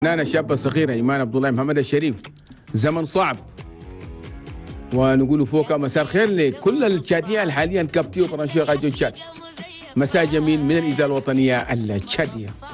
الفنانة الشابة الصغيرة إيمان عبد الله محمد الشريف. زمن صعب، ونقول فوق مساء الخير لكل التشادية حاليا كابتيو برانشيو غاجو تشاد. مساء جميل من الإذاعة الوطنية التشادية.